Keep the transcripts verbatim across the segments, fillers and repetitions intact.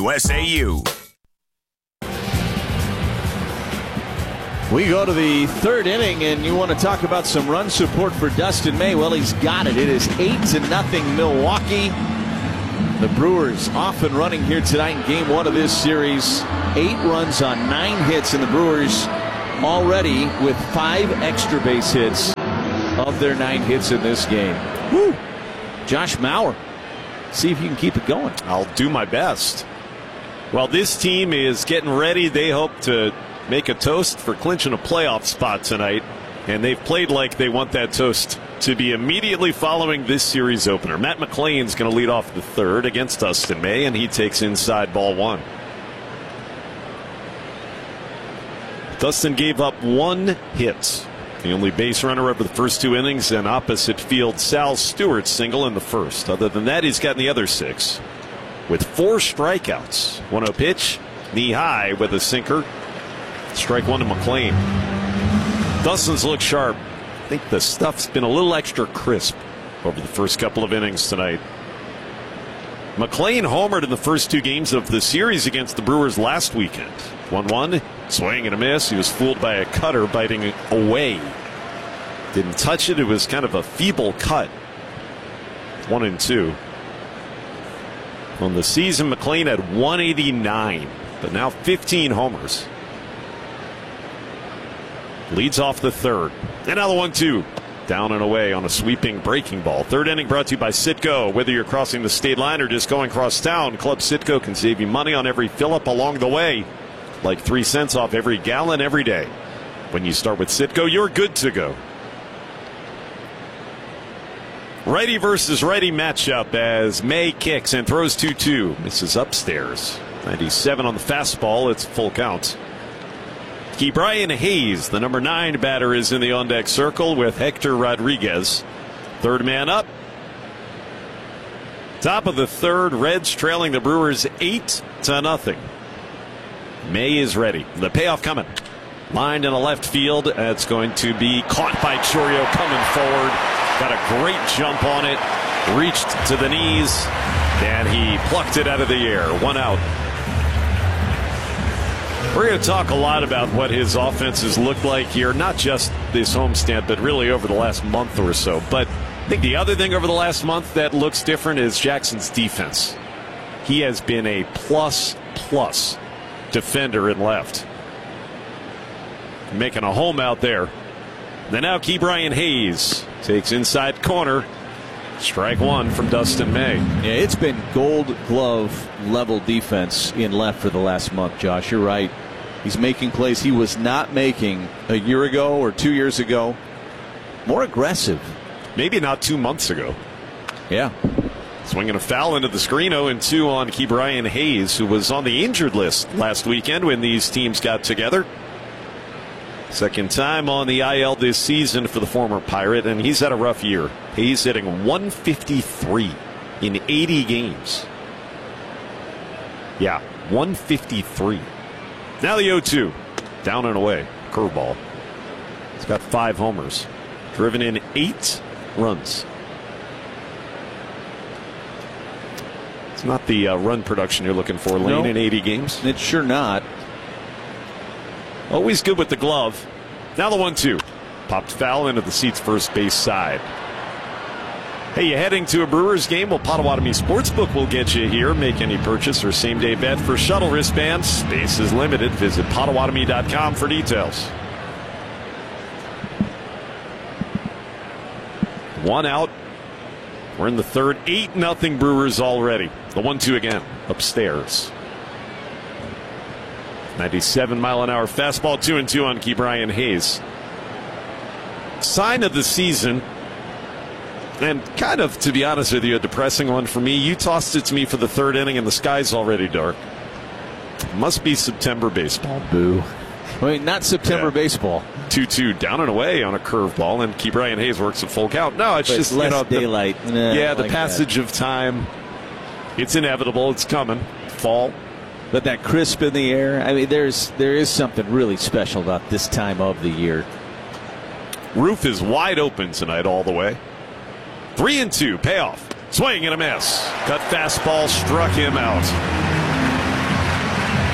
W S A U. We go to the third inning, and you want to talk about some run support for Dustin May. Well, he's got it. It is eight to nothing Milwaukee. The Brewers off and running here tonight in game one of this series. Eight runs on nine hits, and the Brewers already with five extra base hits of their nine hits in this game. Woo! Josh Mauer, see if you can keep it going. I'll do my best. Well, this team is getting ready. They hope to make a toast for clinching a playoff spot tonight, and they've played like they want that toast to be immediately following this series opener. Matt McLain's going to lead off the third against Dustin May, and he takes inside ball one. Dustin gave up one hit, the only base runner over the first two innings, and opposite field Sal Stewart's single in the first. Other than that, he's gotten the other six with four strikeouts. one oh pitch, knee high with a sinker. Strike one to McLain. Dustin's look sharp. I think the stuff's been a little extra crisp over the first couple of innings tonight. McLain homered in the first two games of the series against the Brewers last weekend. one one, swing and a miss. He was fooled by a cutter biting away. Didn't touch it. It was kind of a feeble cut. One and two. On the season, McLain had one eighty-nine, but now fifteen homers. Leads off the third. Another one, two. Down and away on a sweeping breaking ball. Third inning brought to you by Citgo. Whether you're crossing the state line or just going across town, Club Citgo can save you money on every fill-up along the way. Like three cents off every gallon every day. When you start with Citgo, you're good to go. Righty versus righty matchup as May kicks and throws two two. Misses upstairs. ninety-seven on the fastball. It's full count. Ke'Bryan Hayes, the number nine batter, is in the on-deck circle with Hector Rodriguez. Third man up. Top of the third, Reds trailing the Brewers eight to nothing. May is ready. The payoff coming. Lined in a left field. It's going to be caught by Chourio coming forward. Got a great jump on it. Reached to the knees. And he plucked it out of the air. One out. We're going to talk a lot about what his offenses look like here, not just this homestand, but really over the last month or so. But I think the other thing over the last month that looks different is Jackson's defense. He has been a plus plus defender in left. Making a home out there. Then now Ke'Bryan Hayes takes inside corner. Strike one from Dustin May. Yeah, it's been gold glove level defense in left for the last month, Josh. You're right. He's making plays he was not making a year ago or two years ago. More aggressive. Maybe not two months ago. Yeah. Swinging a foul into the screen. oh and two on Ke'Bryan Hayes, who was on the injured list last weekend when these teams got together. Second time on the I L this season for the former Pirate, and he's had a rough year. Hayes hitting one fifty-three in eighty games. Yeah, one fifty-three. Now the oh two. Down and away. Curveball. He's got five homers. Driven in eight runs. It's not the uh, run production you're looking for, Lane, no, in eighty games. It's sure not. Always good with the glove. Now the one two. Popped foul into the seat's first base side. Hey, you heading to a Brewers game? Well, Potawatomi Sportsbook will get you here. Make any purchase or same-day bet for shuttle wristbands. Space is limited. Visit Potawatomi dot com for details. One out. We're in the third. eight nothing Brewers already. The one two again. Upstairs. ninety-seven mile an hour fastball. two and two on Ke'Bryan Hayes. Sign of the season. And kind of, to be honest with you, a depressing one for me. You tossed it to me for the third inning, and the sky's already dark. Must be September baseball. Boo. Wait, not September yeah. baseball. two two down and away on a curveball, and Ke'Bryan Hayes works a full count. No, it's but just less you know, daylight. The, nah, yeah, the like passage that. of time. It's inevitable. It's coming. Fall. But that crisp in the air. I mean, there's there is something really special about this time of the year. Roof is wide open tonight all the way. Three and two. Payoff. Swing and a miss. Cut fastball struck him out.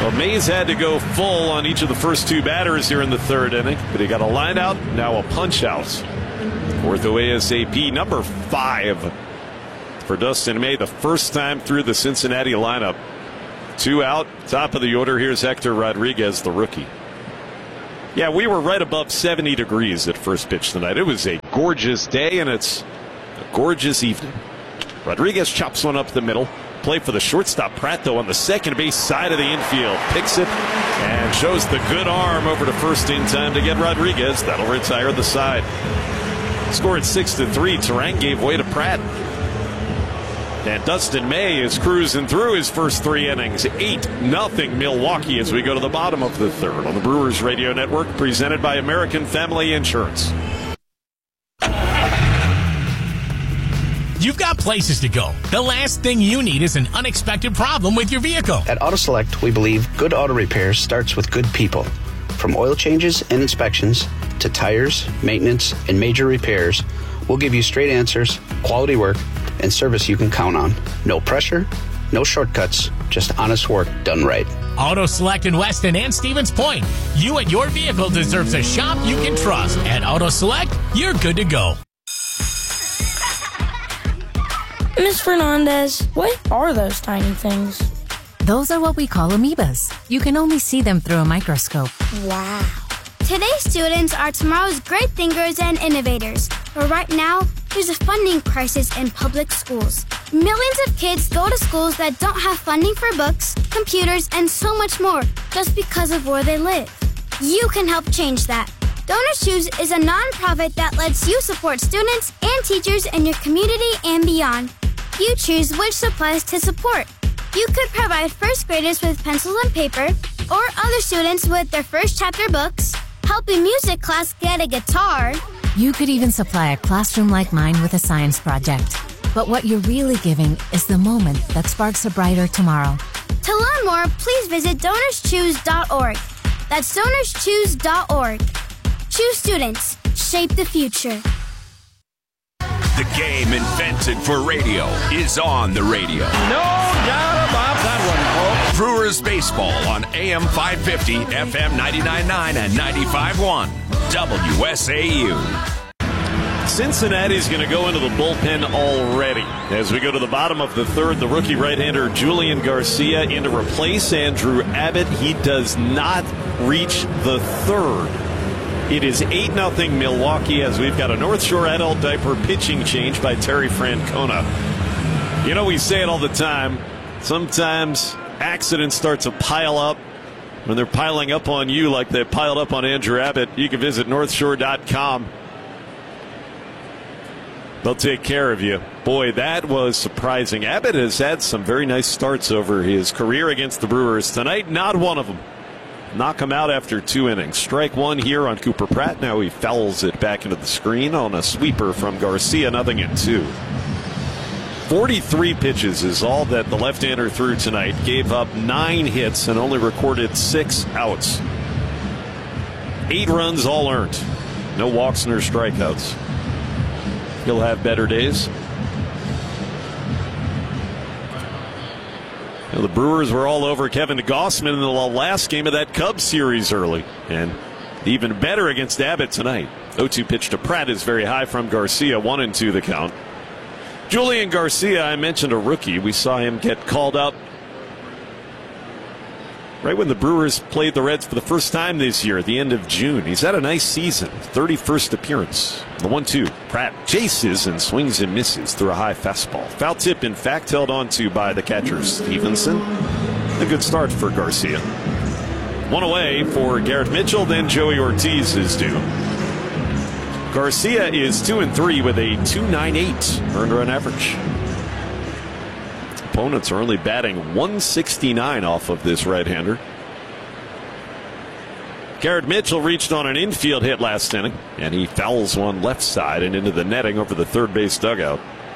Well, Mays had to go full on each of the first two batters here in the third inning, but he got a line out, now a punch out. Ortho A S A P number five for Dustin May, the first time through the Cincinnati lineup. Two out, top of the order. Here's Hector Rodriguez, the rookie. Yeah, we were right above seventy degrees at first pitch tonight. It was a gorgeous day, and it's a gorgeous evening. Rodriguez chops one up the middle. Play for the shortstop. Pratt, though, on the second base side of the infield. Picks it and shows the good arm over to first in time to get Rodriguez. That'll retire the side. Scored six to three. Turang gave way to Pratt. And Dustin May is cruising through his first three innings. eight nothing Milwaukee as we go to the bottom of the third on the Brewers Radio Network, presented by American Family Insurance. You've got places to go. The last thing you need is an unexpected problem with your vehicle. At AutoSelect, we believe good auto repairs starts with good people. From oil changes and inspections to tires, maintenance, and major repairs, we'll give you straight answers, quality work, and service you can count on. No pressure, no shortcuts, just honest work done right. Auto Select in Weston and Stevens Point. You and your vehicle deserves a shop you can trust. At Auto Select, you're good to go. Miss Fernandez, what are those tiny things? Those are what we call amoebas. You can only see them through a microscope. Wow. Today's students are tomorrow's great thinkers and innovators. But right now, there's a funding crisis in public schools. Millions of kids go to schools that don't have funding for books, computers, and so much more just because of where they live. You can help change that. Donors Choose is a nonprofit that lets you support students and teachers in your community and beyond. You choose which supplies to support. You could provide first graders with pencils and paper, or other students with their first chapter books, help a music class get a guitar. You could even supply a classroom like mine with a science project. But what you're really giving is the moment that sparks a brighter tomorrow. To learn more, please visit donors choose dot org. That's donors choose dot org. Choose students. Shape the future. The game invented for radio is on the radio. No doubt about that one, folks. Brewers baseball on A M five fifty, F M ninety-nine point nine, and ninety-five point one. W S A U. Cincinnati's going to go into the bullpen already. As we go to the bottom of the third, the rookie right-hander Julian Garcia in to replace Andrew Abbott. He does not reach the third. It is eight nothing Milwaukee as we've got a North Shore adult diaper pitching change by Terry Francona. You know, we say it all the time. Sometimes accidents start to pile up. When they're piling up on you like they piled up on Andrew Abbott, you can visit north shore dot com. They'll take care of you. Boy, that was surprising. Abbott has had some very nice starts over his career against the Brewers. Tonight, not one of them. Knock him out after two innings. Strike one here on Cooper Pratt. Now he fouls it back into the screen on a sweeper from Garcia. Nothing in two. forty-three pitches is all that the left-hander threw tonight. Gave up nine hits and only recorded six outs. Eight runs all earned. No walks nor strikeouts. He'll have better days. You know, the Brewers were all over Kevin Gossman in the last game of that Cubs series early. And even better against Abbott tonight. oh two pitch to Pratt is very high from Garcia. One and two the count. Julian Garcia, I mentioned a rookie. We saw him get called out right when the Brewers played the Reds for the first time this year at the end of June. He's had a nice season. thirty-first appearance. The one two. Pratt chases and swings and misses through a high fastball. Foul tip, in fact, held on to by the catcher Stevenson. A good start for Garcia. One away for Garrett Mitchell, then Joey Ortiz is due. Garcia is two and three with a two point nine eight earned run average. Opponents are only batting one sixty-nine off of this right-hander. Garrett Mitchell reached on an infield hit last inning, and he fouls one left side and into the netting over the third base dugout.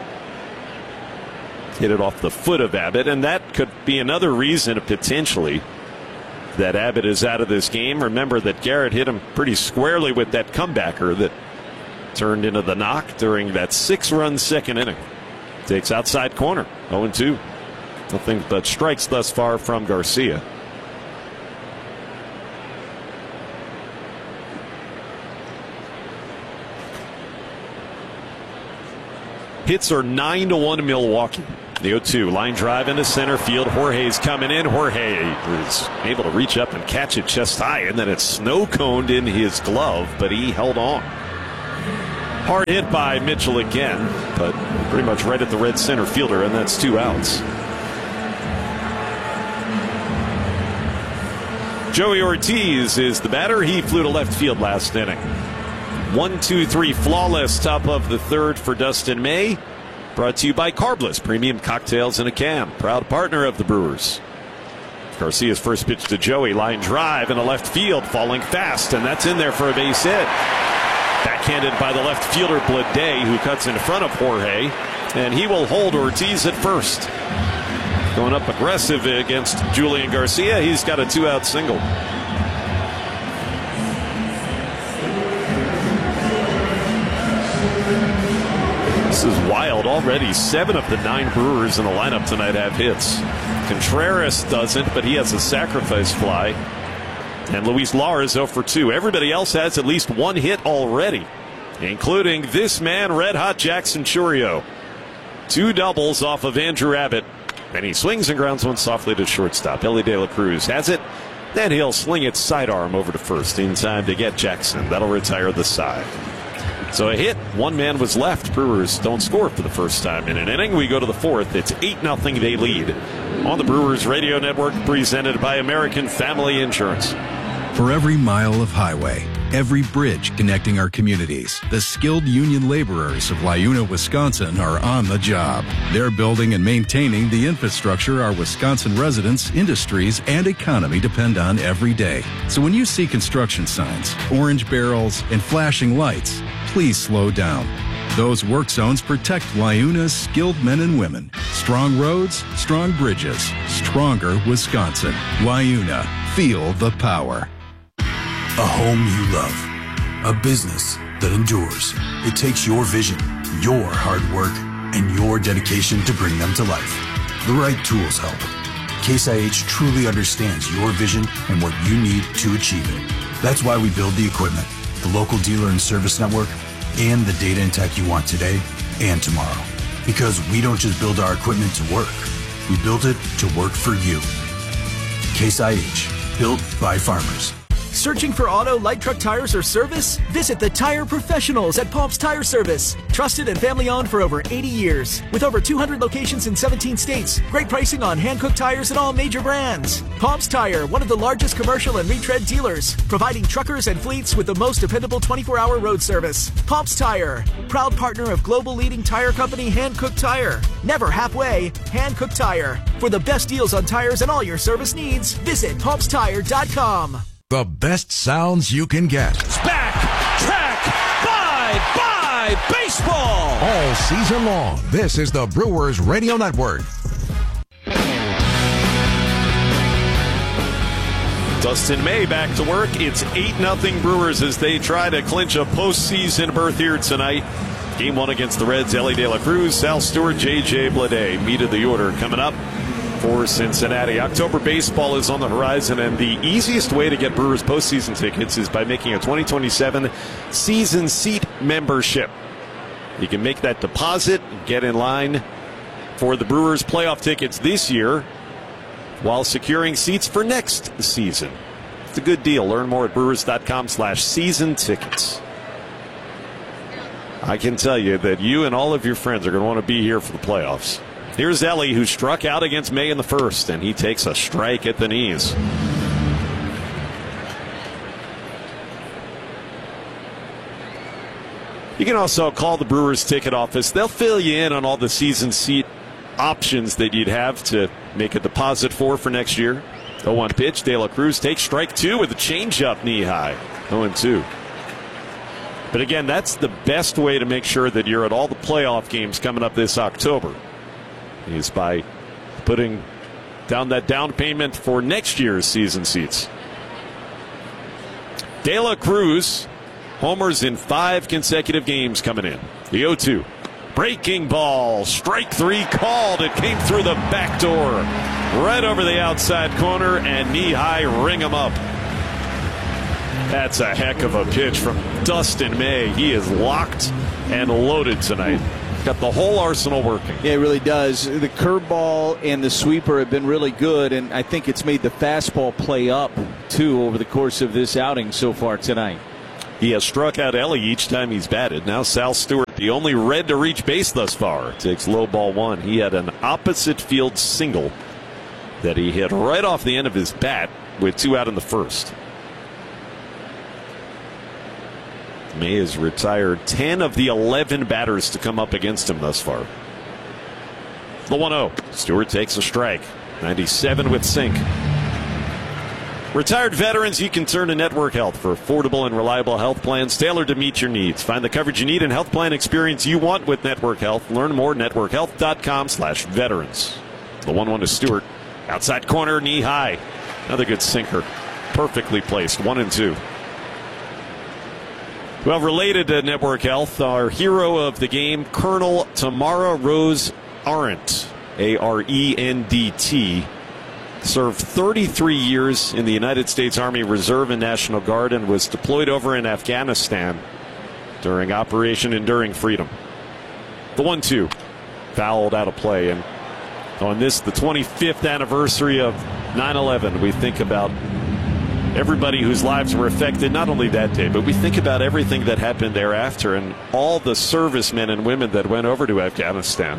Hit it off the foot of Abbott, and that could be another reason potentially that Abbott is out of this game. Remember that Garrett hit him pretty squarely with that comebacker that turned into the knock during that six-run second inning. Takes outside corner, oh and two. Nothing but strikes thus far from Garcia. Hits are nine to one Milwaukee. The oh two line drive into center field. Jorge's coming in. Jorge is able to reach up and catch it chest high, and then it's snow coned in his glove, but he held on. Hard hit by Mitchell again, but pretty much right at the red center fielder, and that's two outs. Joey Ortiz is the batter. He flew to left field last inning. One, two, three, flawless top of the third for Dustin May. Brought to you by Carbless Premium Cocktails in a Can, proud partner of the Brewers. Garcia's first pitch to Joey, line drive in the left field, falling fast, and that's in there for a base hit. Backhanded by the left fielder Blade, who cuts in front of Jorge, and he will hold Ortiz at first. Going up aggressive against Julian Garcia. He's got a two-out single. This is wild. Already seven of the nine Brewers in the lineup tonight have hits. Contreras doesn't, but he has a sacrifice fly. And Luis Lara is oh for two. Everybody else has at least one hit already, including this man, Red Hot Jackson Chourio. Two doubles off of Andrew Abbott. And he swings and grounds one softly to shortstop. Elly De La Cruz has it. Then he'll sling it sidearm over to first in time to get Jackson. That'll retire the side. So a hit. One man was left. Brewers don't score for the first time in an inning. We go to the fourth. It's eight nothing. They lead on the Brewers Radio Network, presented by American Family Insurance. For every mile of highway, every bridge connecting our communities, the skilled union laborers of Liuna, Wisconsin are on the job. They're building and maintaining the infrastructure our Wisconsin residents, industries, and economy depend on every day. So when you see construction signs, orange barrels, and flashing lights, please slow down. Those work zones protect Liuna's skilled men and women. Strong roads, strong bridges, stronger Wisconsin. Liuna, feel the power. A home you love. A business that endures. It takes your vision, your hard work, and your dedication to bring them to life. The right tools help. Case I H truly understands your vision and what you need to achieve it. That's why we build the equipment, the local dealer and service network, and the data and tech you want today and tomorrow. Because we don't just build our equipment to work. We build it to work for you. Case I H, built by farmers. Searching for auto, light truck tires or service? Visit the Tire Professionals at Paul's Tire Service. Trusted and family owned for over eighty years. With over two hundred locations in seventeen states. Great pricing on hand-cooked tires and all major brands. Paul's Tire, one of the largest commercial and retread dealers. Providing truckers and fleets with the most dependable twenty-four hour road service. Paul's Tire, proud partner of global leading tire company Hankook Tire. Never halfway, Hankook Tire. For the best deals on tires and all your service needs, visit Paul's Tire dot com. The best sounds you can get. It's back, track, bye, bye, baseball. All season long, this is the Brewers Radio Network. Dustin May back to work. It's eight nothing Brewers as they try to clinch a postseason berth here tonight. Game one against the Reds, Elly De La Cruz, Sal Stewart, J J Bleday. Meat of the order coming up for Cincinnati. October baseball is on the horizon, and the easiest way to get Brewers postseason tickets is by making a twenty twenty-seven season seat membership. You can make that deposit and get in line for the Brewers playoff tickets this year while securing seats for next season. It's a good deal. Learn more at brewers.com slash season tickets. I can tell you that you and all of your friends are going to want to be here for the playoffs. Here's Elly, who struck out against May in the first, and he takes a strike at the knees. You can also call the Brewers ticket office. They'll fill you in on all the season seat options that you'd have to make a deposit for for next year. oh one pitch. De La Cruz takes strike two with a changeup knee high. oh and two. But again, that's the best way to make sure that you're at all the playoff games coming up this October, is by putting down that down payment for next year's season seats. De La Cruz homers in five consecutive games coming in. The oh two. Breaking ball. Strike three called. It came through the back door. Right over the outside corner, and knee high, ring him up. That's a heck of a pitch from Dustin May. He is locked and loaded tonight. Got the whole arsenal working. Yeah, it really does. The curveball and the sweeper have been really good, and I think it's made the fastball play up, too, over the course of this outing so far tonight. He has struck out Ellie each time he's batted. Now Sal Stewart, the only red to reach base thus far, takes low ball one. He had an opposite field single that he hit right off the end of his bat with two out in the first. May has retired ten of the eleven batters to come up against him thus far. The one oh. Stewart takes a strike. ninety-seven with sink. Retired veterans, you can turn to Network Health for affordable and reliable health plans tailored to meet your needs. Find the coverage you need and health plan experience you want with Network Health. Learn more at network health dot com slash veterans. The one one to Stewart. Outside corner, knee high. Another good sinker. Perfectly placed. One and two. Well, related to Network Health, our hero of the game, Colonel Tamara Rose Arendt, A R E N D T, served thirty-three years in the United States Army Reserve and National Guard and was deployed over in Afghanistan during Operation Enduring Freedom. The one two, fouled out of play. And on this, the twenty-fifth anniversary of nine eleven, we think about everybody whose lives were affected, not only that day, but we think about everything that happened thereafter and all the servicemen and women that went over to Afghanistan.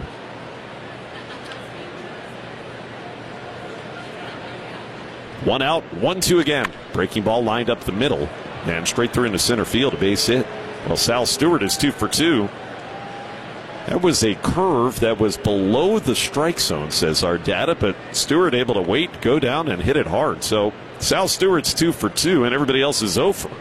One out, one two again. Breaking ball lined up the middle and straight through into center field, a base hit. Well, Sal Stewart is two for two. That was a curve that was below the strike zone, says our data, but Stewart able to wait, go down, and hit it hard. So Sal Stewart's two for two, and everybody else is oh for.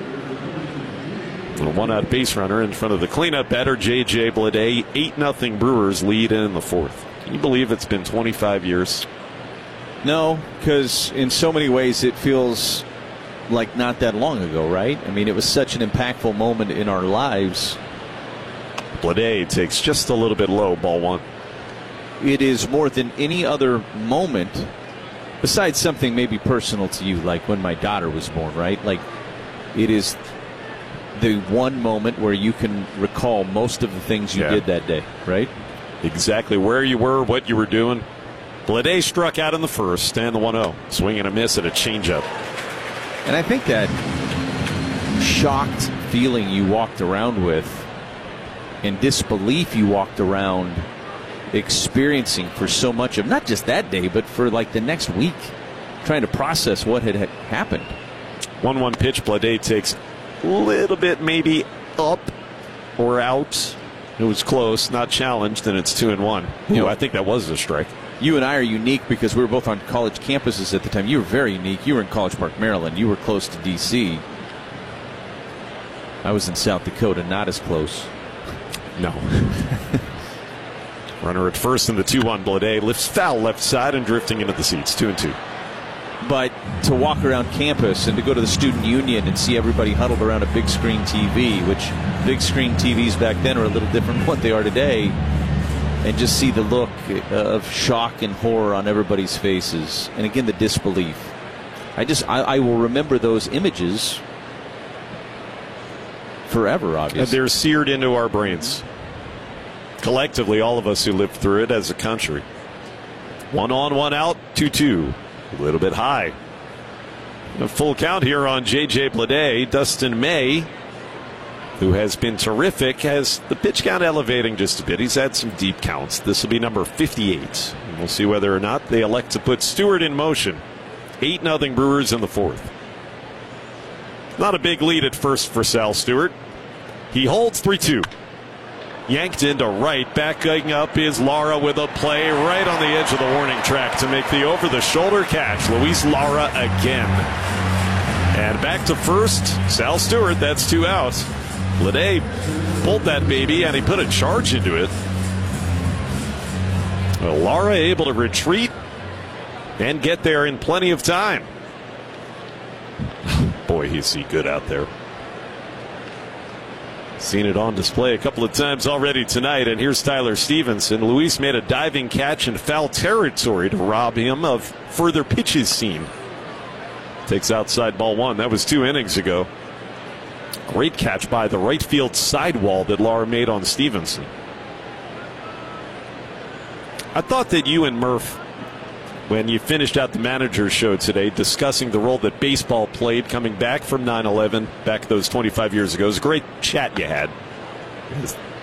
A one-out base runner in front of the cleanup batter, J J Bleday. eight nothing Brewers lead in the fourth. Can you believe it's been twenty-five years? No, because in so many ways it feels like not that long ago, right? I mean, it was such an impactful moment in our lives. Bleday takes just a little bit low, ball one. It is more than any other moment, besides something maybe personal to you, like when my daughter was born, right? Like, it is the one moment where you can recall most of the things you yeah. did that day, right? Exactly where you were, what you were doing. Bleday struck out in the first, and the one oh. Swing and a miss at a changeup. And I think that shocked feeling you walked around with and disbelief you walked around experiencing for so much of not just that day, but for like the next week, trying to process what had happened. one one pitch. Bleday takes a little bit maybe up or out. It was close, not challenged, and it's two and one. You know, I think that was a strike. You and I are unique because we were both on college campuses at the time. You were very unique. You were in College Park, Maryland. You were close to D C. I was in South Dakota, not as close. No. Runner at first in the two one. Bleday lifts foul left side and drifting into the seats. Two and two. But to walk around campus and to go to the student union and see everybody huddled around a big screen T V, which big screen T Vs back then are a little different from what they are today, and just see the look of shock and horror on everybody's faces, and again the disbelief. I just I, I will remember those images forever, obviously. And they're seared into our brains. Collectively, all of us who lived through it as a country. One on, one out, two two. A little bit high. A full count here on J J Bleday. Dustin May, who has been terrific, has the pitch count elevating just a bit. He's had some deep counts. This will be number fifty-eight. And we'll see whether or not they elect to put Stewart in motion. eight nothing Brewers in the fourth. Not a big lead at first for Sal Stewart. He holds three two. Yanked into right. Backing up is Lara with a play right on the edge of the warning track to make the over-the-shoulder catch. Luis Lara again. And back to first. Sal Stewart, that's two outs. Bleday pulled that baby and he put a charge into it. Well, Lara able to retreat and get there in plenty of time. Boy, is he good out there. Seen it on display a couple of times already tonight. And here's Tyler Stevenson. Luis made a diving catch in foul territory to rob him of further pitches seen. Takes outside ball one. That was two innings ago. Great catch by the right field sidewall that Lara made on Stevenson. I thought that you and Murph, when you finished out the manager's show today, discussing the role that baseball played coming back from nine eleven, back those twenty-five years ago, it was a great chat you had.